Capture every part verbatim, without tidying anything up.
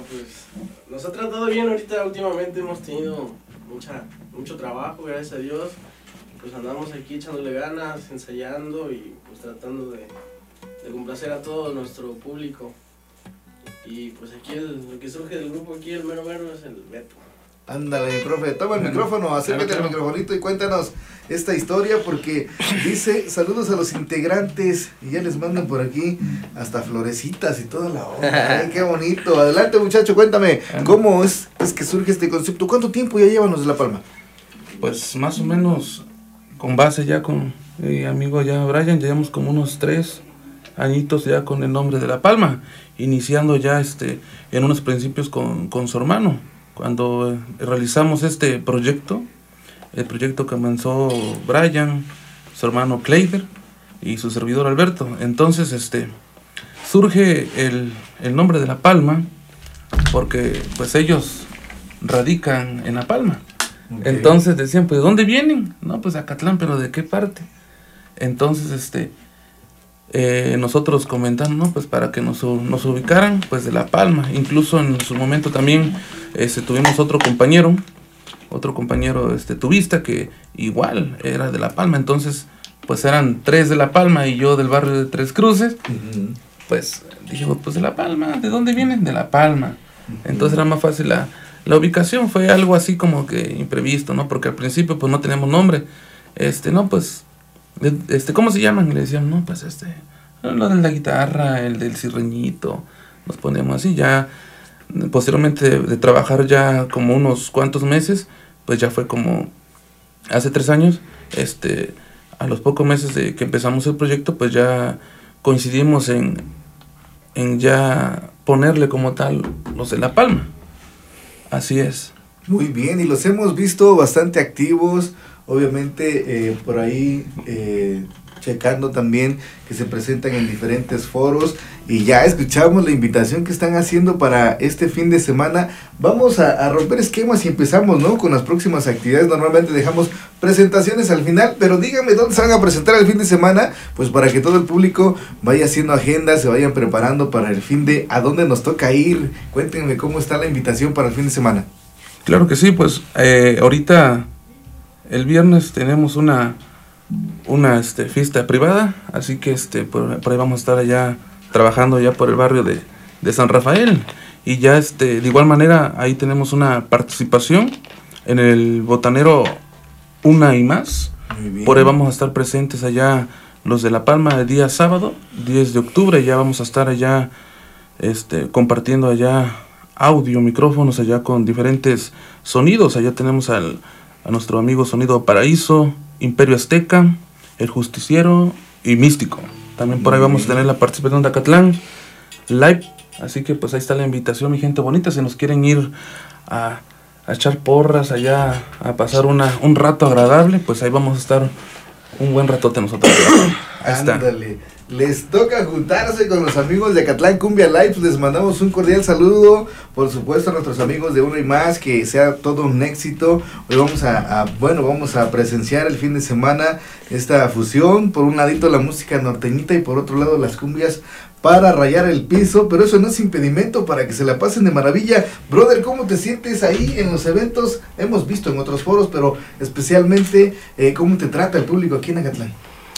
pues nos ha tratado bien ahorita, últimamente hemos tenido mucha, mucho trabajo, gracias a Dios. Pues andamos aquí echándole ganas, ensayando y pues tratando de, de complacer a todo nuestro público. Y pues aquí el, lo que surge del grupo aquí, el mero mero, es el Beto. Ándale, mi profe, toma el micrófono, acércate claro, al microfonito y cuéntanos esta historia porque dice, saludos a los integrantes y ya les mandan por aquí hasta florecitas y toda la onda. Ay, qué bonito. Adelante, muchacho, cuéntame, ¿cómo es, es que surge este concepto? ¿Cuánto tiempo ya llevan los de La Palma? Pues más o menos con base ya con mi amigo ya Brian, llevamos como unos tres añitos ya con el nombre de La Palma, iniciando ya este en unos principios con, con su hermano. Cuando eh, realizamos este proyecto, el proyecto comenzó Brian, su hermano Kleiber y su servidor Alberto. Entonces este surge el, el nombre de La Palma porque pues ellos radican en La Palma. Okay. Entonces decían, pues ¿de dónde vienen? No, pues Acatlán, pero ¿de qué parte? Entonces este eh, nosotros comentamos, no, pues para que nos, nos ubicaran, pues de La Palma. Incluso en su momento también este, tuvimos otro compañero, otro compañero este, tubista que igual era de La Palma. Entonces pues eran tres de La Palma y yo del barrio de Tres Cruces. Uh-huh. Pues dije, pues de La Palma, ¿de dónde vienen? De La Palma. Uh-huh. Entonces era más fácil la... La ubicación fue algo así como que imprevisto, ¿no? Porque al principio pues no teníamos nombre. Este, no, pues, este, ¿cómo se llaman? Y le decían, no, pues este, lo de la guitarra, el del cirreñito. Nos poníamos así, ya, posteriormente de, de trabajar ya como unos cuantos meses, pues ya fue como hace tres años, este, a los pocos meses de que empezamos el proyecto, pues ya coincidimos en, en ya ponerle como tal los de La Palma. Así es. Muy bien, y los hemos visto bastante activos, obviamente eh, por ahí eh, checando también que se presentan en diferentes foros y ya escuchamos la invitación que están haciendo para este fin de semana. Vamos a, a romper esquemas y empezamos, ¿no? Con las próximas actividades. Normalmente dejamos presentaciones al final, pero díganme dónde se van a presentar el fin de semana, pues para que todo el público vaya haciendo agenda, se vayan preparando para el fin de a dónde nos toca ir. Cuéntenme cómo está la invitación para el fin de semana. Claro que sí, pues eh, ahorita el viernes tenemos una una este, fiesta privada, así que este por, por ahí vamos a estar allá trabajando ya por el barrio de, de San Rafael y ya este de igual manera ahí tenemos una participación en el botanero Una y Más. Por ahí vamos a estar presentes allá los de La Palma el día sábado diez de octubre, ya vamos a estar allá este compartiendo allá audio, micrófonos allá con diferentes sonidos. Allá tenemos al, a nuestro amigo Sonido Paraíso, Imperio Azteca, El Justiciero y Místico. También por ahí vamos a tener la participación de Acatlán Live. Así que pues ahí está la invitación, mi gente bonita. Si nos quieren ir a, a echar porras allá, a pasar una, un rato agradable, pues ahí vamos a estar un buen ratote nosotros. Ahí está. Ándale. Les toca juntarse con los amigos de Acatlán Cumbia Live. Les mandamos un cordial saludo. Por supuesto a nuestros amigos de Uno y Más. Que sea todo un éxito. Hoy vamos a, a bueno, vamos a presenciar el fin de semana esta fusión. Por un ladito la música norteñita y por otro lado las cumbias para rayar el piso. Pero eso no es impedimento para que se la pasen de maravilla. Brother, ¿cómo te sientes ahí en los eventos? Hemos visto en otros foros, pero especialmente eh, ¿cómo te trata el público aquí en Acatlán?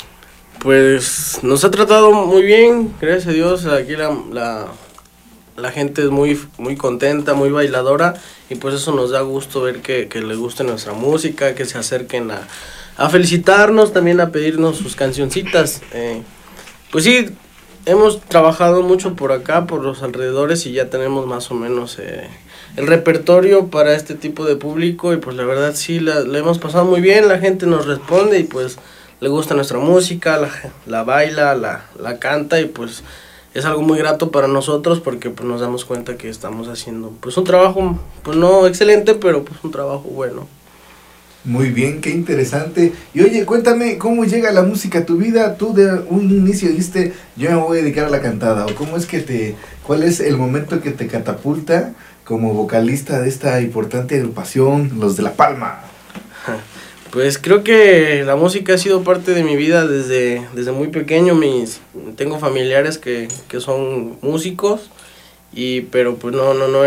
Pues nos ha tratado muy bien, gracias a Dios. Aquí la, la, la gente es muy, muy contenta, muy bailadora y pues eso nos da gusto ver que, que les guste nuestra música, que se acerquen a, a felicitarnos, también a pedirnos sus cancioncitas. Eh, pues sí, hemos trabajado mucho por acá, por los alrededores y ya tenemos más o menos eh, el repertorio para este tipo de público y pues la verdad sí, la, la hemos pasado muy bien, la gente nos responde y pues le gusta nuestra música, la, la baila, la, la canta y pues es algo muy grato para nosotros porque pues nos damos cuenta que estamos haciendo pues un trabajo, pues no excelente, pero pues un trabajo bueno. Muy bien, qué interesante. Y oye, cuéntame, ¿cómo llega la música a tu vida? Tú de un inicio dijiste, yo me voy a dedicar a la cantada, o cómo es que te, cuál es el momento que te catapulta como vocalista de esta importante agrupación, los de La Palma. Pues creo que la música ha sido parte de mi vida desde, desde muy pequeño. Mis, tengo familiares que, que son músicos, y, pero pues no, no, no